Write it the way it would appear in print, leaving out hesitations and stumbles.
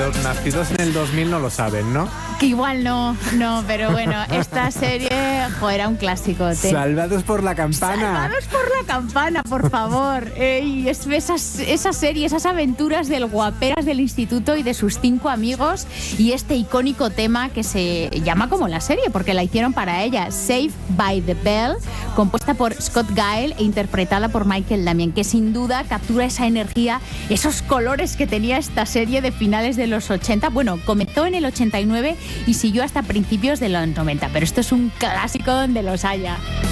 los nacidos en el 2000 no lo saben, ¿no? Que igual no, pero bueno, esta serie, era un clásico. Salvados por la campana. Salvados por la campana, por favor. Y esa serie, esas aventuras del guaperas del instituto y de sus 5 amigos y este icónico tema que se llama como la serie, porque la hicieron para ella, Saved by the Bell, compuesta por Scott Gale e interpretada por Michael Damian, que sin duda captura esa energía, esos colores que tenía esta serie de finales de los 80. Bueno, comenzó en el 89 y siguió hasta principios de los 90, pero esto es un clásico donde los haya.